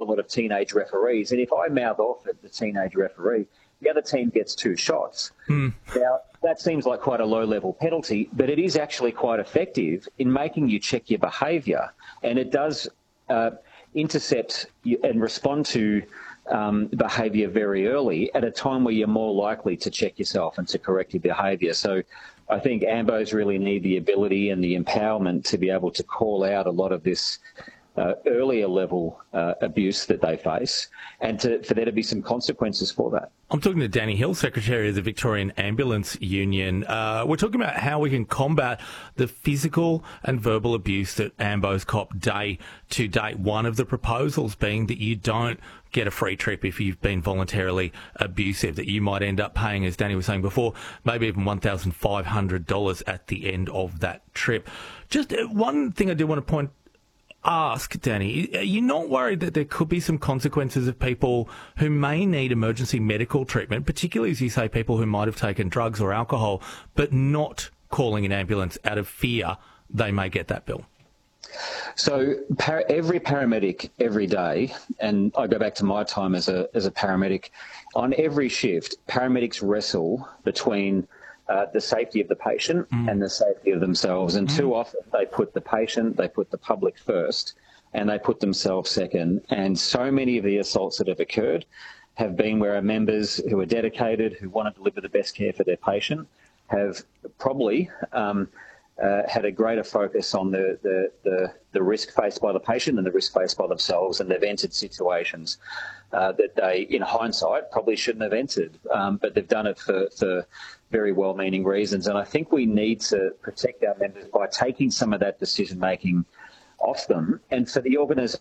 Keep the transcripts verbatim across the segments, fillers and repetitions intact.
lot of teenage referees, and if I mouth off at the teenage referee, the other team gets two shots. Mm. Now, that seems like quite a low-level penalty, but it is actually quite effective in making you check your behaviour, and it does uh, intercept and respond to um, behaviour very early at a time where you're more likely to check yourself and to correct your behaviour. So I think A M Bos really need the ability and the empowerment to be able to call out a lot of this uh, earlier level uh, abuse that they face, and to, for there to be some consequences for that. I'm talking to Danny Hill, Secretary of the Victorian Ambulance Union. Uh, we're talking about how we can combat the physical and verbal abuse that A M Bos cop day to day. One of the proposals being that you don't get a free trip if you've been voluntarily abusive, that you might end up paying, as Danny was saying before, maybe even one thousand five hundred dollars at the end of that trip. Just one thing I do want to point ask, Danny, are you not worried that there could be some consequences of people who may need emergency medical treatment, particularly, as you say, people who might have taken drugs or alcohol, but not calling an ambulance out of fear they may get that bill? So par- every paramedic every day, and I go back to my time as a as a paramedic, on every shift, paramedics wrestle between Uh, the safety of the patient mm. and the safety of themselves. And mm. too often they put the patient, they put the public first, and they put themselves second. And so many of the assaults that have occurred have been where our members who are dedicated, who want to deliver the best care for their patient, have probably um, uh, had a greater focus on the, the, the, the risk faced by the patient and the risk faced by themselves, and they've entered situations uh, that they, in hindsight, probably shouldn't have entered. Um, but they've done it for, for very well-meaning reasons. And I think we need to protect our members by taking some of that decision-making off them. And for the organisation,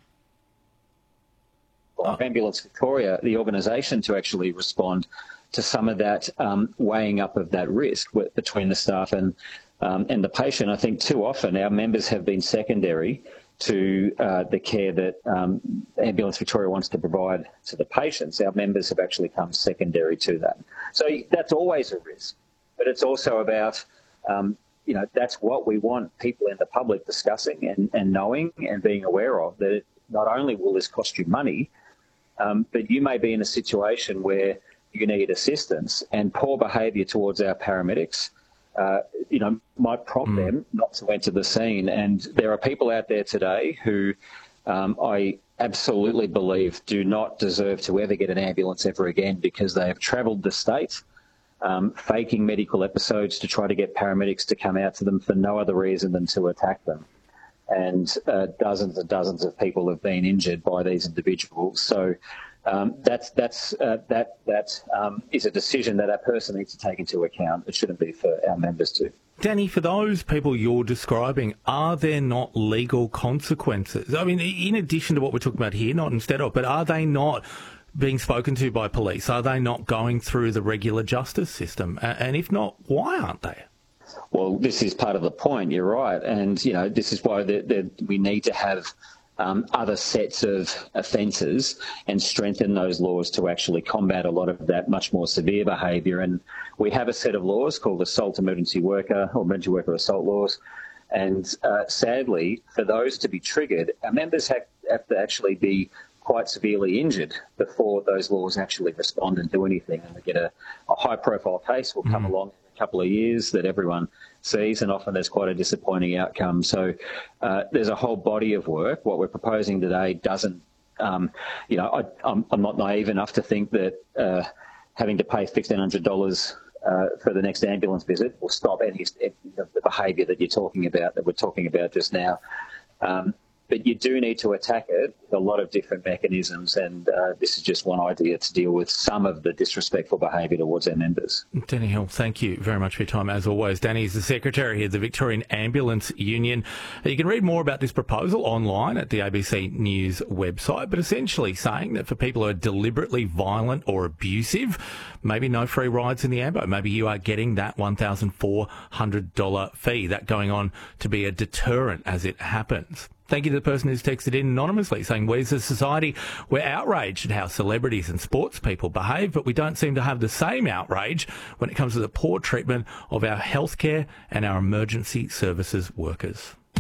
oh. Ambulance Victoria, the organisation, to actually respond to some of that um, weighing up of that risk between the staff and um, and the patient. I think too often our members have been secondary to uh, the care that um, Ambulance Victoria wants to provide to the patients. Our members have actually come secondary to that. So that's always a risk, but it's also about, um, you know, that's what we want people in the public discussing and, and knowing and being aware of, that it, not only will this cost you money, um, but you may be in a situation where you need assistance, and poor behaviour towards our paramedics Uh, you know, might prompt mm. them not to enter the scene. And there are people out there today who um, I absolutely believe do not deserve to ever get an ambulance ever again, because they have travelled the state um, faking medical episodes to try to get paramedics to come out to them for no other reason than to attack them. And uh, dozens and dozens of people have been injured by these individuals. So Um, that's that's uh, that that um, is a decision that that person needs to take into account. It shouldn't be for our members to. Danny, for those people you're describing, are there not legal consequences? I mean, in addition to what we're talking about here, not instead of, but are they not being spoken to by police? Are they not going through the regular justice system? And if not, why aren't they? Well, this is part of the point. You're right, and you know this is why the, the, we need to have Um, other sets of offences and strengthen those laws to actually combat a lot of that much more severe behaviour. And we have a set of laws called assault emergency worker or emergency worker assault laws. And uh, sadly, for those to be triggered, our members have, have to actually be quite severely injured before those laws actually respond and do anything. And we get a, a high-profile case will come mm. along in a couple of years that everyone sees, and often there's quite a disappointing outcome. So uh, there's a whole body of work. What we're proposing today doesn't, um, you know, I, I'm, I'm not naive enough to think that uh, having to pay fifteen hundred dollars uh, for the next ambulance visit will stop any of the behaviour that you're talking about, that we're talking about just now. Um, But you do need to attack it with a lot of different mechanisms, and uh, this is just one idea to deal with some of the disrespectful behaviour towards our members. Danny Hill, thank you very much for your time, as always. Danny is the Secretary of the Victorian Ambulance Union. You can read more about this proposal online at the A B C News website, but essentially saying that for people who are deliberately violent or abusive, maybe no free rides in the Ambo. Maybe you are getting that one thousand four hundred dollars fee, that going on to be a deterrent as it happens. Thank you to the person who's texted in anonymously saying, we as a society, we're outraged at how celebrities and sports people behave, but we don't seem to have the same outrage when it comes to the poor treatment of our healthcare and our emergency services workers.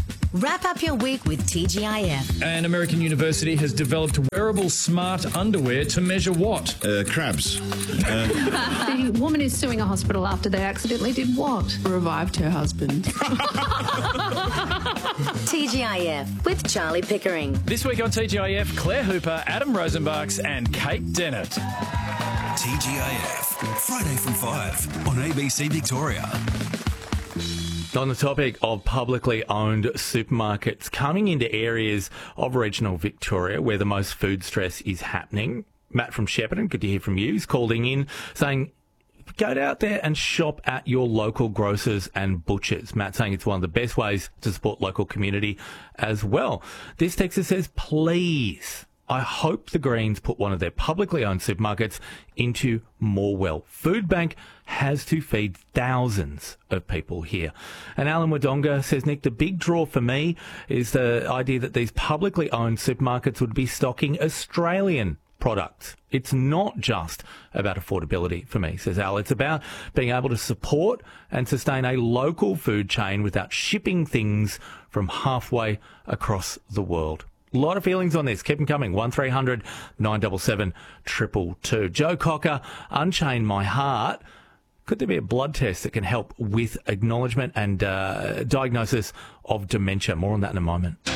Wrap up your week with T G I F. An American university has developed wearable smart underwear to measure what? Uh, crabs. Uh... The woman is suing a hospital after they accidentally did what? Revived her husband. T G I F with Charlie Pickering. This week on T G I F, Claire Hooper, Adam Rosenbachs and Kate Dennett. T G I F, Friday from five on A B C Victoria. On the topic of publicly owned supermarkets coming into areas of regional Victoria where the most food stress is happening, Matt from Shepparton, good to hear from you, is calling in saying, go out there and shop at your local grocers and butchers. Matt saying it's one of the best ways to support local community as well. This texter says, please, I hope the Greens put one of their publicly owned supermarkets into Morwell. Food Bank has to feed thousands of people here. And Alan Wodonga says, Nick, the big draw for me is the idea that these publicly owned supermarkets would be stocking Australian products. It's not just about affordability for me, says Al. It's about being able to support and sustain a local food chain without shipping things from halfway across the world. A lot of feelings on this. Keep them coming. one three hundred nine seven seven two two two. Joe Cocker, Unchain My Heart. Could there be a blood test that can help with acknowledgement and uh, diagnosis of dementia? More on that in a moment.